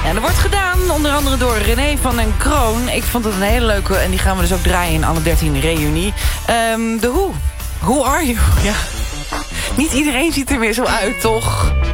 En dat wordt gedaan, onder andere door René van den Kroon. Ik vond het een hele leuke, en die gaan we dus ook draaien in alle 13 reunie. The Who. Who are you? Ja. Niet iedereen ziet er meer zo uit, toch?